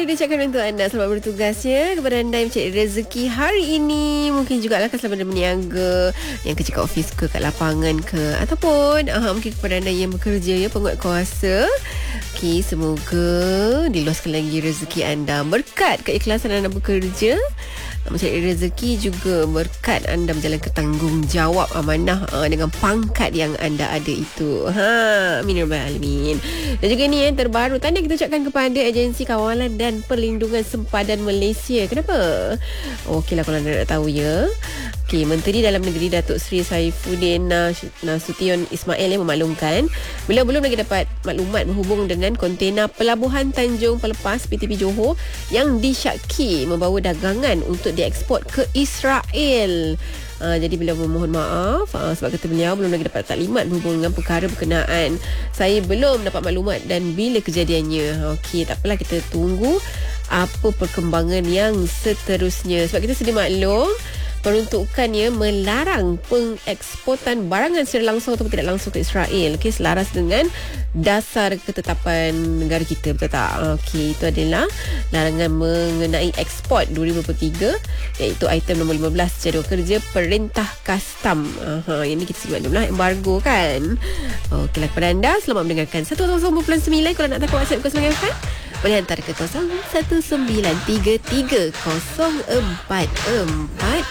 kita ucapkan untuk anda selamat bertugas ya. Kepada anda yang mencari rezeki hari ini, mungkin juga lah selamat berniaga, yang kerja kat office ke, kat lapangan ke, ataupun mungkin kepada anda yang bekerja ya, penguat kuasa. Okey, semoga diluaskan lagi rezeki anda, berkat keikhlasan anda bekerja, mencari rezeki, juga berkat anda menjalankan tanggungjawab amanah dengan pangkat yang anda ada itu. Amin ya rabbal alamin. Dan juga ni yang terbaru, tanda kita ucapkan kepada Agensi Kawalan dan Perlindungan Sempadan Malaysia. Kenapa? Okeylah kalau anda nak tahu ya. Okey, Menteri Dalam Negeri Datuk Seri Saifuddin Nasution Ismail yang memaklumkan beliau belum lagi dapat maklumat berhubung dengan kontena Pelabuhan Tanjung Pelepas PTP Johor yang disyaki membawa dagangan untuk dieksport ke Israel. Jadi beliau memohon maaf sebab kata beliau belum lagi dapat taklimat berhubung dengan perkara berkenaan. Saya belum dapat maklumat dan bila kejadiannya. Okey, tak apalah, kita tunggu apa perkembangan yang seterusnya. Sebab kita sedia maklum peruntukannya melarang pengeksportan barangan secara langsung ataupun tidak langsung ke Israel. Okey, selaras dengan dasar ketetapan negara kita, betul tak? Okey, itu adalah larangan mengenai ekspor 2023, iaitu item nombor 15 jadual kerja Perintah Kastam. Ini kita sebut adalah embargo kan. Okeylah, kepada anda selamat mendengarkan 101.9. Kalau nak tahu WhatsApp Kosong FM, boleh hantar ke 01933044.